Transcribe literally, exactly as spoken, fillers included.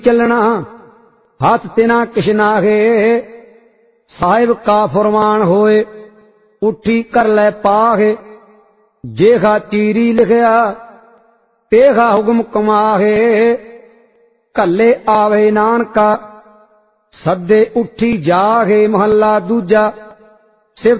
चलना हाथ तिना किश नाहे। साहिब का फरमान होए उठी कर लै पाहे। जेखा चीरी लिखया तेखा हुक्म कमाहे। कल्ले आवे नानका सदे उठी जागे। महला दूजा।